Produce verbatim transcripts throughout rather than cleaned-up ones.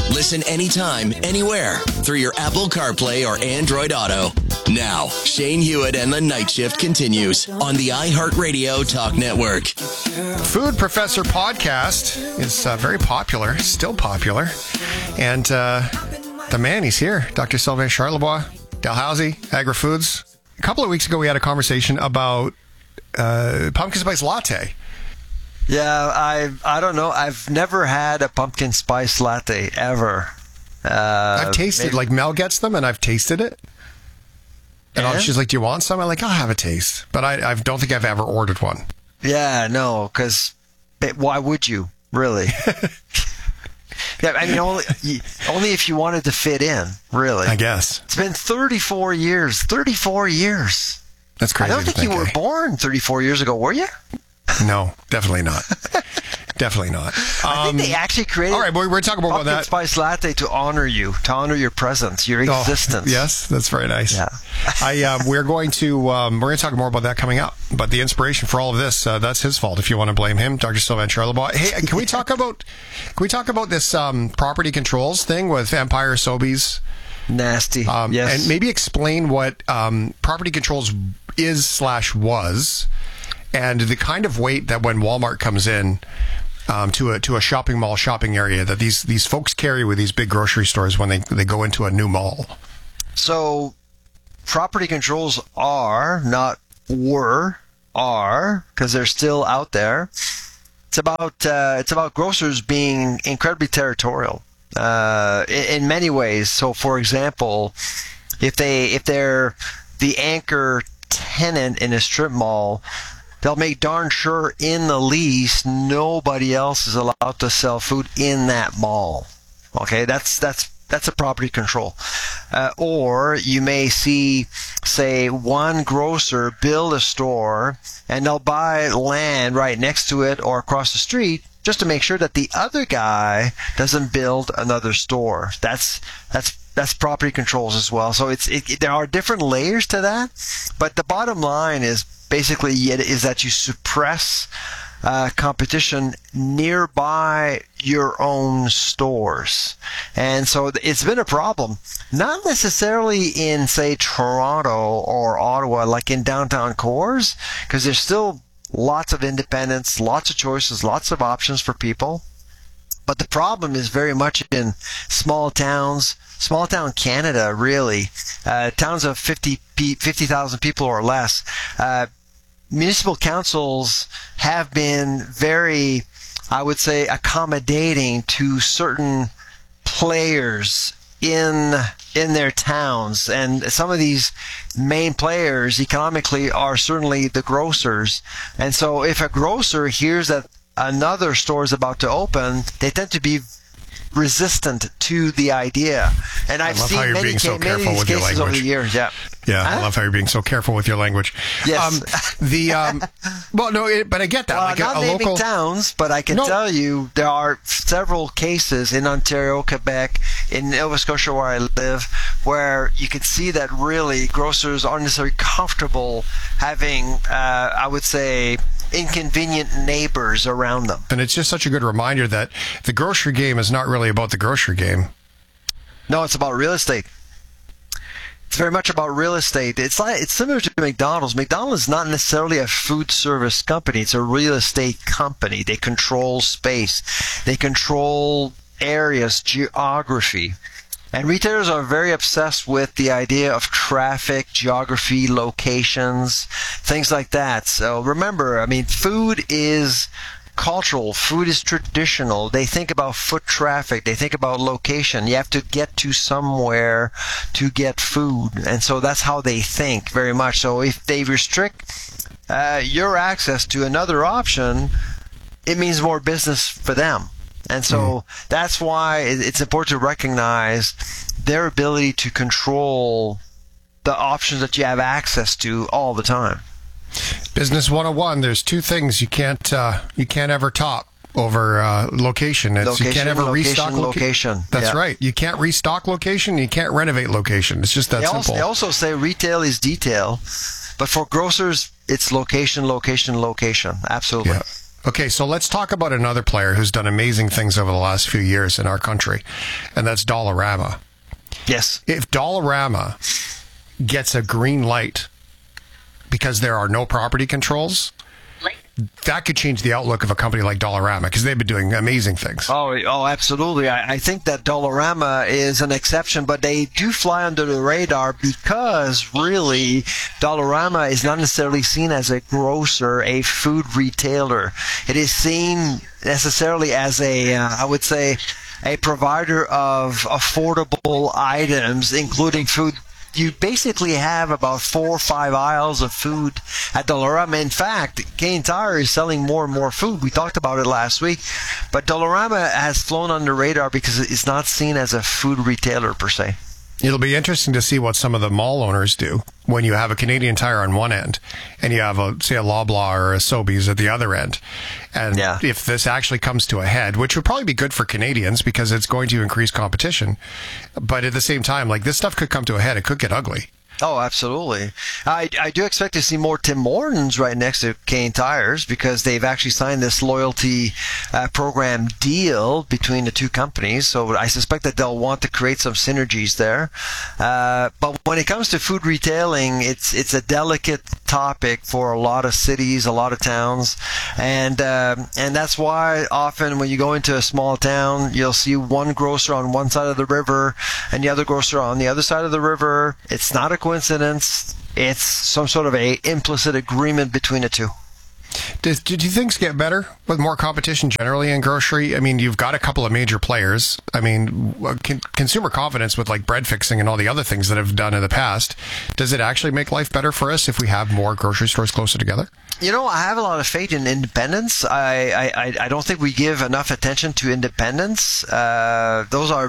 Listen anytime, anywhere through your Apple CarPlay or Android Auto. Now, Shane Hewitt and the Night Shift continues on the iHeartRadio Talk Network. Food Professor podcast is uh, very popular, still popular. And uh, the man, he's here, Doctor Sylvain Charlebois, Dalhousie, Agri-Foods. A couple of weeks ago, we had a conversation about uh, pumpkin spice latte. Yeah, I I don't know. I've never had a pumpkin spice latte ever. Uh, I've tasted, maybe. Like Mel gets them, and I've tasted it. And, and? she's like, "Do you want some?" I'm like, "I'll have a taste," but I, I don't think I've ever ordered one. Yeah, no, because why would you really? Yeah, I mean, only only if you wanted to fit in, really. I guess it's been thirty-four years. Thirty-four years. That's crazy. I don't think, think you were eh? born thirty-four years ago, were you? No, definitely not. Definitely not. Um, I think they actually created. All right, we're, we're talking about that. Spice latte to honor you, to honor your presence, your existence. Oh, yes, that's very nice. Yeah. I uh, we're going to um, we're going to talk more about that coming up. But the inspiration for all of this, uh, that's his fault. If you want to blame him, Doctor Sylvain Charlebois. Hey, can we talk about can we talk about this um, property controls thing with Empire Sobeys? Nasty. Um, yes. And maybe explain what um, property controls is slash was. And the kind of weight that when Walmart comes in um, to a to a shopping mall shopping area that these these folks carry with these big grocery stores when they, they go into a new mall. So property controls are, not were, are, because they're still out there. It's about uh, it's about grocers being incredibly territorial uh, in, in many ways. So, for example, if they if they're the anchor tenant in a strip mall, they'll make darn sure in the lease nobody else is allowed to sell food in that mall. Okay, that's that's that's a property control. Uh, or you may see, say, one grocer build a store and they'll buy land right next to it or across the street just to make sure that the other guy doesn't build another store. That's that's that's property controls as well. So it's it, there are different layers to that, but the bottom line is basically is that you suppress uh, competition nearby your own stores. And so it's been a problem, not necessarily in, say, Toronto or Ottawa, like in downtown cores, because there's still lots of independence, lots of choices, lots of options for people. But the problem is very much in small towns, small town Canada, really, uh, towns of fifty thousand people or less. Uh, municipal councils have been very, I would say, accommodating to certain players in in their towns, and some of these main players economically are certainly the grocers. And so if a grocer hears that another store is about to open, they tend to be resistant to the idea. And I've seen many, being so ca- many of these cases over the years. Yeah. Yeah, huh? I love how you're being so careful with your language. Yes. Um, the um, well, no, it, but I get that. Well, like not a, a naming local towns, but I can no. tell you there are several cases in Ontario, Quebec, in Nova Scotia where I live, where you can see that really grocers aren't necessarily comfortable having, uh, I would say, inconvenient neighbors around them. And it's just such a good reminder that the grocery game is not really about the grocery game. No, it's about real estate. It's very much about real estate. It's like it's similar to McDonald's. McDonald's is not necessarily a food service company. It's a real estate company. They control space. They control areas, geography. And retailers are very obsessed with the idea of traffic, geography, locations, things like that. So remember, I mean, food is cultural. Food is traditional. They think about foot traffic. They think about location. You have to get to somewhere to get food. And so that's how they think very much. So if they restrict uh, your access to another option, it means more business for them. And so mm. that's why it's important to recognize their ability to control the options that you have access to all the time. Business one oh one, there's two things you can't uh, you can't ever top over uh, location. It's, location. You can't ever location, restock loca- location. That's yeah. right. You can't restock location. You can't renovate location. It's just that they simple. Also, they also say retail is detail, but for grocers, it's location, location, location. Absolutely. Yeah. Okay, so let's talk about another player who's done amazing things over the last few years in our country, and that's Dollarama. Yes. If Dollarama gets a green light because there are no property controls, that could change the outlook of a company like Dollarama, because they've been doing amazing things. Oh, oh, absolutely. I, I think that Dollarama is an exception, but they do fly under the radar because really Dollarama is not necessarily seen as a grocer, a food retailer. It is seen necessarily as a, uh, I would say, a provider of affordable items, including food. You basically have about four or five aisles of food at Dollarama. In fact, Canadian Tire is selling more and more food. We talked about it last week. But Dollarama has flown under the radar because it's not seen as a food retailer per se. It'll be interesting to see what some of the mall owners do when you have a Canadian Tire on one end and you have, a, say, a Loblaw or a Sobeys at the other end. And yeah. if this actually comes to a head, which would probably be good for Canadians because it's going to increase competition. But at the same time, like, this stuff could come to a head. It could get ugly. Oh, absolutely. I, I do expect to see more Tim Hortons right next to Canadian Tires because they've actually signed this loyalty uh, program deal between the two companies. So I suspect that they'll want to create some synergies there. Uh, but when it comes to food retailing, it's it's a delicate topic for a lot of cities, a lot of towns. And, uh, and that's why often when you go into a small town, you'll see one grocer on one side of the river and the other grocer on the other side of the river. It's not a coincidence. It's some sort of a implicit agreement between the two. Does, do you think things get better with more competition generally in grocery? I mean, you've got a couple of major players. I mean, con- consumer confidence with like bread fixing and all the other things that have done in the past. Does it actually make life better for us if we have more grocery stores closer together? You know, I have a lot of faith in independence. I I, I don't think we give enough attention to independence. Uh, those are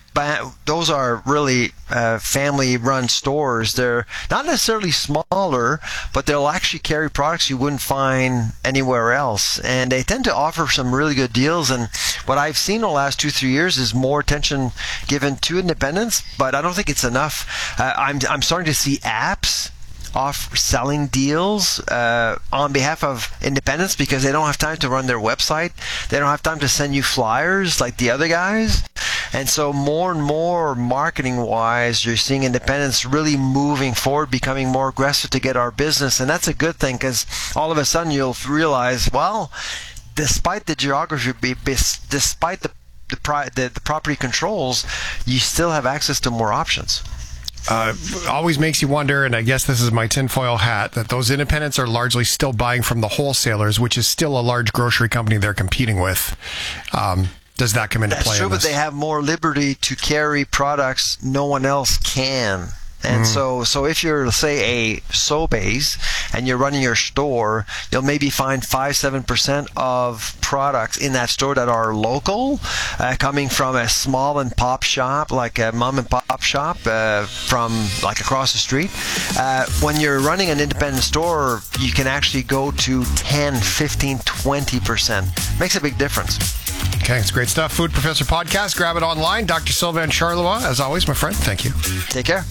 Those are really uh, family-run stores. They're not necessarily smaller, but they'll actually carry products you wouldn't find anywhere else. And they tend to offer some really good deals. And what I've seen in the last two, three years is more attention given to independence, but I don't think it's enough. Uh, I'm, I'm starting to see apps off selling deals uh, on behalf of independents because they don't have time to run their website. They don't have time to send you flyers like the other guys. And so more and more marketing-wise, you're seeing independents really moving forward, becoming more aggressive to get our business. And that's a good thing because all of a sudden you'll realize, well, despite the geography, despite the the, the, the property controls, you still have access to more options. Uh, always makes you wonder, and I guess this is my tinfoil hat, that those independents are largely still buying from the wholesalers, which is still a large grocery company they're competing with. Um, does that come into That's play? That's true, but they have more liberty to carry products no one else can. And mm. so, so if you're, say, a Sobeys and you're running your store, you'll maybe find five, seven percent of products in that store that are local, uh, coming from a small and pop shop, like a mom and pop shop uh, from like across the street. Uh, when you're running an independent store, you can actually go to ten, fifteen, twenty percent. Makes a big difference. Okay, it's great stuff. Food Professor Podcast. Grab it online. Doctor Sylvain Charlebois, as always, my friend. Thank you. Take care.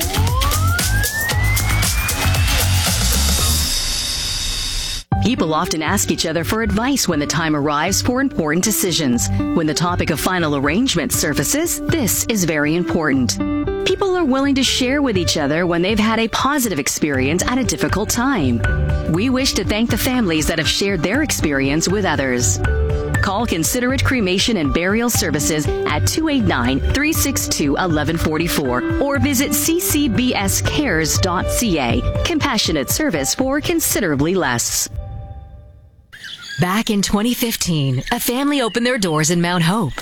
People often ask each other for advice when the time arrives for important decisions. When the topic of final arrangement surfaces, this is very important. People are willing to share with each other when they've had a positive experience at a difficult time. We wish to thank the families that have shared their experience with others. Call Considerate Cremation and Burial Services at two eight nine, three six two, one one four four or visit c c b s cares dot c a. Compassionate service for considerably less. Back in twenty fifteen, a family opened their doors in Mount Hope.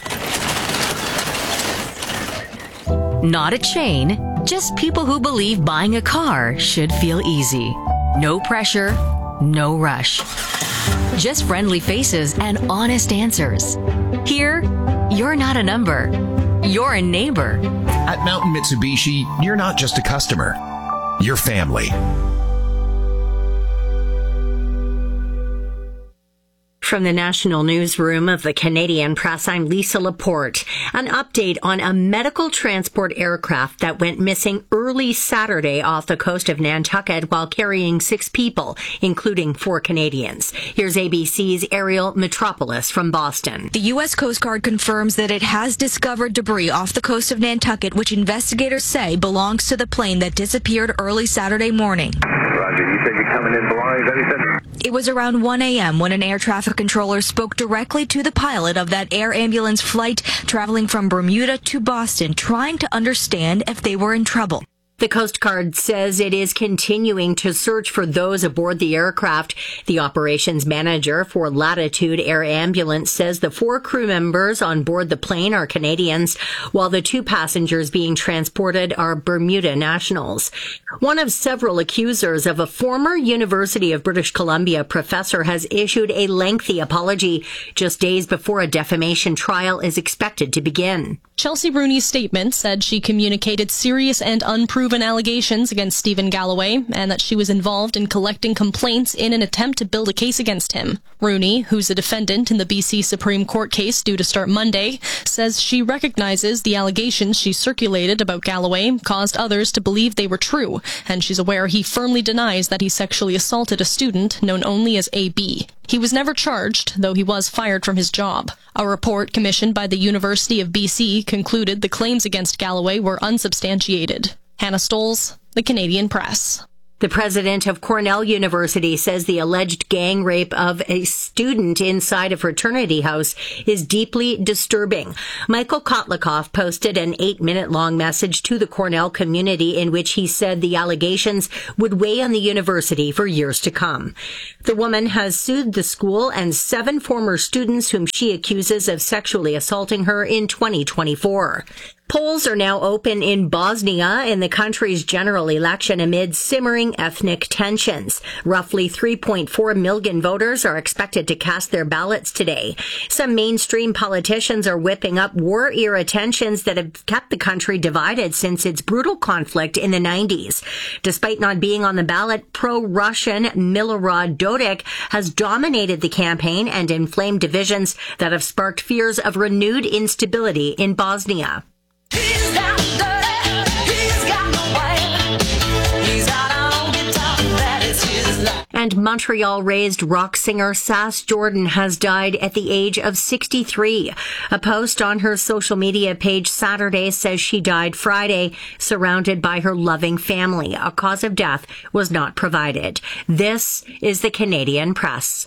Not a chain, just people who believe buying a car should feel easy. No pressure, no rush. Just friendly faces and honest answers. Here, you're not a number. You're a neighbor. At Mountain Mitsubishi, you're not just a customer. You're family. From the national newsroom of the Canadian Press, I'm Lisa Laporte. An update on a medical transport aircraft that went missing early Saturday off the coast of Nantucket while carrying six people, including four Canadians. Here's A B C's Ariel Metropolis from Boston. The U S Coast Guard confirms that it has discovered debris off the coast of Nantucket, which investigators say belongs to the plane that disappeared early Saturday morning. Roger, you said you're coming in belongings, anything? It was around one a.m. when an air traffic controller spoke directly to the pilot of that air ambulance flight traveling from Bermuda to Boston, trying to understand if they were in trouble. The Coast Guard says it is continuing to search for those aboard the aircraft. The operations manager for Latitude Air Ambulance says the four crew members on board the plane are Canadians, while the two passengers being transported are Bermuda nationals. One of several accusers of a former University of British Columbia professor has issued a lengthy apology just days before a defamation trial is expected to begin. Chelsea Rooney's statement said she communicated serious and unproven allegations against Stephen Galloway and that she was involved in collecting complaints in an attempt to build a case against him. Rooney, who's a defendant in the B C Supreme Court case due to start Monday, says she recognizes the allegations she circulated about Galloway caused others to believe they were true, and she's aware he firmly denies that he sexually assaulted a student known only as A B. He was never charged, though he was fired from his job. A report commissioned by the University of B C concluded the claims against Galloway were unsubstantiated. Hannah Stoles, The Canadian Press. The president of Cornell University says the alleged gang rape of a student inside a fraternity house is deeply disturbing. Michael Kotlikoff posted an eight-minute-long message to the Cornell community in which he said the allegations would weigh on the university for years to come. The woman has sued the school and seven former students whom she accuses of sexually assaulting her in twenty twenty-four. Polls are now open in Bosnia in the country's general election amid simmering ethnic tensions. Roughly three point four million voters are expected to cast their ballots today. Some mainstream politicians are whipping up war-era tensions that have kept the country divided since its brutal conflict in the nineties. Despite not being on the ballot, pro-Russian Milorad Dodik has dominated the campaign and inflamed divisions that have sparked fears of renewed instability in Bosnia. He's got dirty, he's got no wife, he's got on guitar, that is his life. And Montreal-raised rock singer Sass Jordan has died at the age of sixty-three. A post on her social media page Saturday says she died Friday, surrounded by her loving family. A cause of death was not provided. This is the Canadian Press.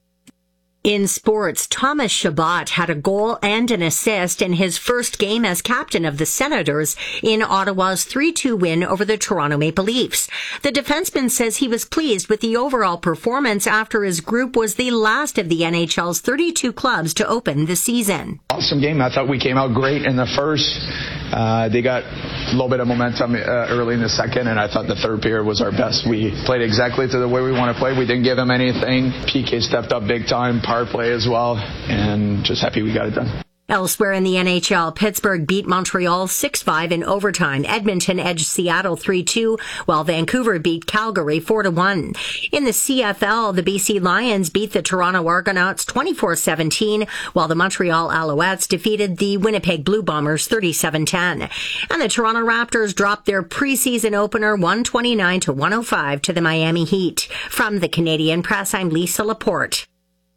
In sports, Thomas Chabot had a goal and an assist in his first game as captain of the Senators in Ottawa's three two win over the Toronto Maple Leafs. The defenseman says he was pleased with the overall performance after his group was the last of the N H L's thirty-two clubs to open the season. Awesome game. I thought we came out great in the first. Uh, they got a little bit of momentum uh, early in the second, and I thought the third period was our best. We played exactly to the way we want to play. We didn't give them anything. P K stepped up big time. Power play as well, and just happy we got it done. Elsewhere in the N H L, Pittsburgh beat Montreal six five in overtime. Edmonton edged Seattle three two, while Vancouver beat Calgary four to one. In the C F L, the B C Lions beat the Toronto Argonauts twenty-four seventeen, while the Montreal Alouettes defeated the Winnipeg Blue Bombers thirty-seven ten. And the Toronto Raptors dropped their preseason opener one twenty-nine to one oh five to the Miami Heat. From the Canadian Press, I'm Lisa Laporte.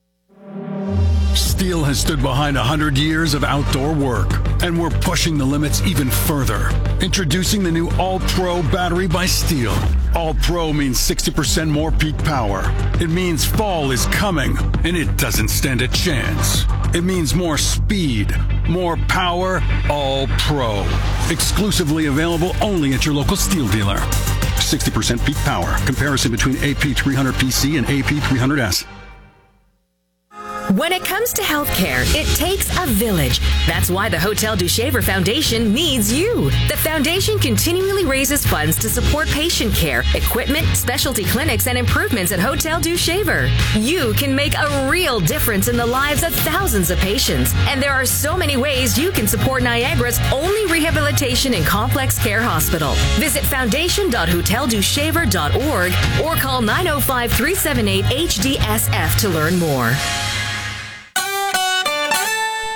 Steel has stood behind one hundred years of outdoor work, and we're pushing the limits even further. Introducing the new All-Pro battery by Steel. All-Pro means sixty percent more peak power. It means fall is coming, and it doesn't stand a chance. It means more speed, more power, All-Pro. Exclusively available only at your local Steel dealer. sixty percent peak power. Comparison between A P three hundred P C and A P three hundred S. When it comes to healthcare, it takes a village. That's why the Hotel du Shaver Foundation needs you. The foundation continually raises funds to support patient care, equipment, specialty clinics, and improvements at Hotel du Shaver. You can make a real difference in the lives of thousands of patients. And there are so many ways you can support Niagara's only rehabilitation and complex care hospital. Visit foundation dot hotel du shaver dot org or call nine oh five, three seven eight, H D S F to learn more.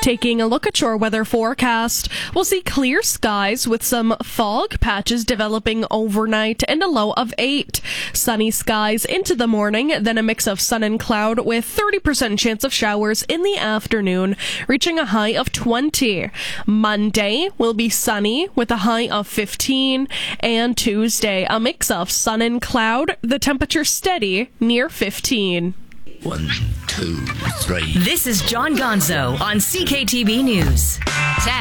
Taking a look at your weather forecast, we'll see clear skies with some fog patches developing overnight and a low of eight. Sunny skies into the morning, then a mix of sun and cloud with thirty percent chance of showers in the afternoon, reaching a high of twenty. Monday will be sunny with a high of fifteen, and Tuesday a mix of sun and cloud, the temperature steady near fifteen. One, two, three. This is John Gonzo on C K T B News.